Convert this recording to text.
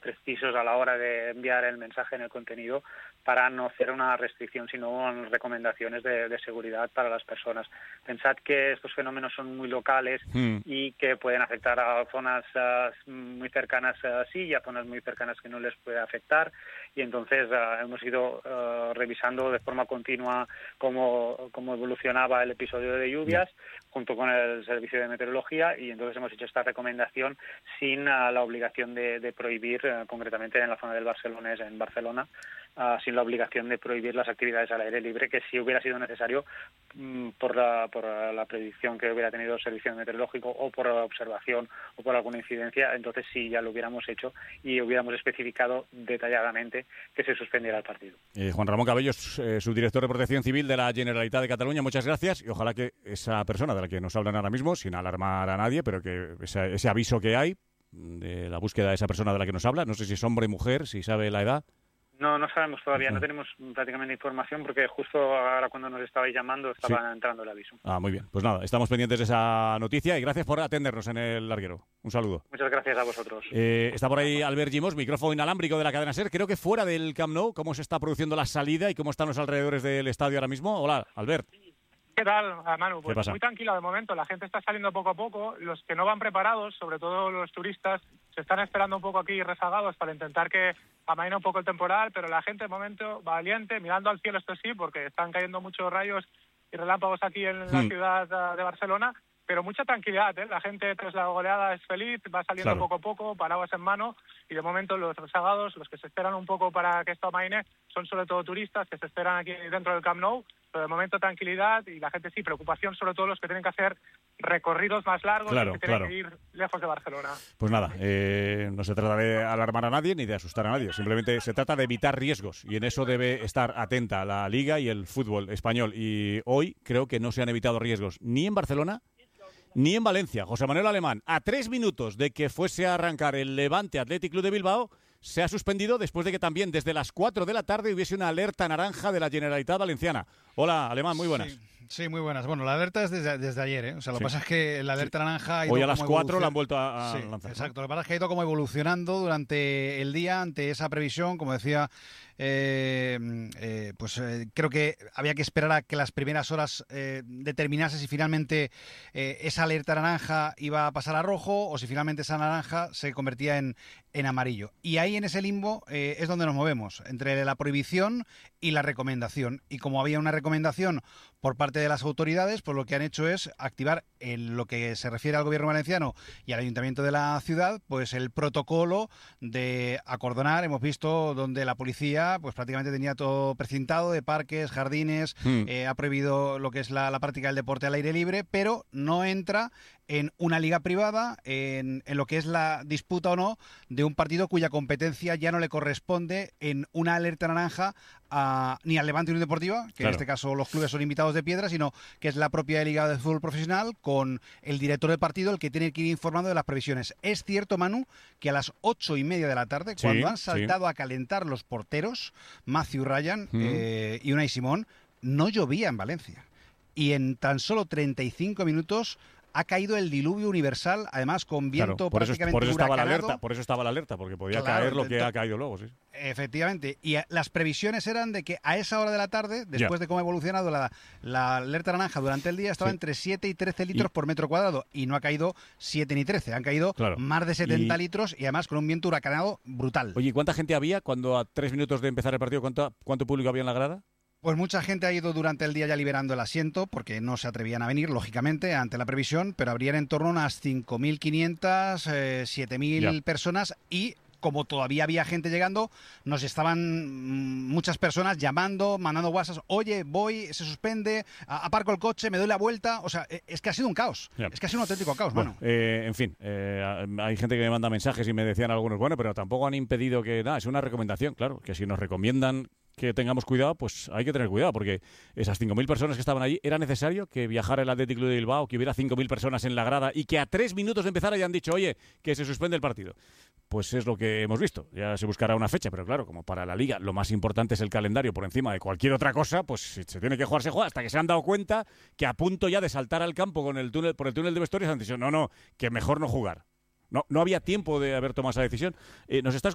precisos a la hora de enviar el mensaje en el contenido para no hacer una restricción, sino recomendaciones de seguridad para las personas. Pensad que estos fenómenos son muy locales y que pueden afectar a zonas muy cercanas sí y a zonas muy cercanas que no les puede afectar, y entonces hemos ido revisando de forma continua cómo evolucionaba el episodio de lluvias junto con el Servicio de Meteorología, y entonces hemos hecho esta recomendación sin la obligación de prohibir, concretamente en la zona del Barcelonès, en Barcelona, sin la obligación de prohibir las actividades al aire libre, que si hubiera sido necesario por la predicción que hubiera tenido el Servicio Meteorológico o por la observación o por alguna incidencia, entonces sí ya lo hubiéramos hecho y hubiéramos especificado detalladamente que se suspendiera el partido. Juan Ramón Cabellos, subdirector de Protección Civil de la Generalitat de Cataluña, muchas gracias, y ojalá que esa persona de la que nos hablan ahora mismo, sin alarmar a nadie, pero que ese aviso que hay de la búsqueda de esa persona de la que nos habla, no sé si es hombre o mujer, si sabe la edad. No sabemos todavía, no tenemos prácticamente información porque justo ahora cuando nos estabais llamando estaba entrando el aviso. Muy bien, pues nada, estamos pendientes de esa noticia y gracias por atendernos en El Larguero. Un saludo. Muchas gracias a vosotros. Está por ahí Albert Gimos, micrófono inalámbrico de la cadena SER, creo que fuera del Camp Nou. ¿Cómo se está produciendo la salida y cómo están los alrededores del estadio ahora mismo? Hola, Albert. ¿Qué tal, Manu? Pues muy tranquilo de momento, la gente está saliendo poco a poco, los que no van preparados, sobre todo los turistas, se están esperando un poco aquí rezagados para intentar que amaine un poco el temporal, pero la gente de momento valiente, mirando al cielo, esto sí, porque están cayendo muchos rayos y relámpagos aquí en la ciudad de Barcelona, pero mucha tranquilidad, ¿eh? La gente tras la goleada es feliz, va saliendo poco a poco, paraguas en mano, y de momento los rezagados, los que se esperan un poco para que esto amaine, son sobre todo turistas que se esperan aquí dentro del Camp Nou, pero de momento tranquilidad, y la gente sí, preocupación sobre todo los que tienen que hacer recorridos más largos y que tienen que ir lejos de Barcelona. Pues nada, no se trata de alarmar a nadie ni de asustar a nadie, simplemente se trata de evitar riesgos, y en eso debe estar atenta la Liga y el fútbol español, y hoy creo que no se han evitado riesgos ni en Barcelona ni en Valencia. José Manuel Alemán, a 3 minutos de que fuese a arrancar el Levante Athletic Club de Bilbao, se ha suspendido después de que también desde las 4 de la tarde hubiese una alerta naranja de la Generalitat Valenciana. Hola, Alemán, muy buenas. Sí, muy buenas. Bueno, la alerta es desde ayer, ¿eh? O sea, lo que pasa es que la alerta naranja ha ido hoy a las 4 la han vuelto a lanzar. Exacto, lo que pasa es que ha ido como evolucionando durante el día ante esa previsión, como decía, creo que había que esperar a que las primeras horas determinase si finalmente esa alerta naranja iba a pasar a rojo o si finalmente esa naranja se convertía en amarillo. Y ahí en ese limbo es donde nos movemos, entre la prohibición y la recomendación. Y como había una recomendación por parte de las autoridades, pues lo que han hecho es activar, en lo que se refiere al gobierno valenciano y al ayuntamiento de la ciudad, pues el protocolo de acordonar. Hemos visto donde la policía pues prácticamente tenía todo precintado de parques, jardines, ha prohibido lo que es la práctica del deporte al aire libre, pero no entra en una liga privada, en lo que es la disputa o no de un partido cuya competencia ya no le corresponde en una alerta naranja ni al Levante Unión Deportiva, que en este caso los clubes son invitados de piedra, sino que es la propia Liga de Fútbol Profesional con el director del partido el que tiene que ir informando de las previsiones. Es cierto, Manu, que a las 8:30 de la tarde, cuando han saltado a calentar los porteros, Matthew Ryan y Unai Simón, no llovía en Valencia. Y en tan solo 35 minutos ha caído el diluvio universal, además con viento prácticamente por eso estaba huracanado. Por eso estaba la alerta, porque podía caer lo que ha caído luego, sí. Efectivamente, y las previsiones eran de que a esa hora de la tarde, después de cómo ha evolucionado la alerta naranja durante el día, estaba entre 7 y 13 litros por metro cuadrado, y no ha caído 7 ni 13, han caído más de 70 litros, y además con un viento huracanado brutal. Oye, ¿cuánta gente había cuando a 3 minutos de empezar el partido, cuánto público había en la grada? Pues mucha gente ha ido durante el día ya liberando el asiento porque no se atrevían a venir, lógicamente, ante la previsión, pero habrían en torno a unas 5.500, 7.000 personas, y como todavía había gente llegando, nos estaban muchas personas llamando, mandando WhatsApp, oye, voy, se suspende, aparco el coche, me doy la vuelta. O sea, es que ha sido un caos, es que ha sido un auténtico caos, bueno, mano. En fin, hay gente que me manda mensajes y me decían algunos, bueno, pero tampoco han impedido que, nada, es una recomendación, claro, que si nos recomiendan que tengamos cuidado, pues hay que tener cuidado, porque esas 5.000 personas que estaban allí, ¿era necesario que viajara el Athletic Club de Bilbao, que hubiera 5.000 personas en la grada y que a 3 minutos de empezar hayan dicho, oye, que se suspende el partido? Pues es lo que hemos visto. Ya se buscará una fecha, pero claro, como para la Liga lo más importante es el calendario por encima de cualquier otra cosa, pues si se tiene que jugar, se juega, hasta que se han dado cuenta que a punto ya de saltar al campo por el túnel de vestuarios han dicho, no, que mejor no jugar. No había tiempo de haber tomado esa decisión. Nos está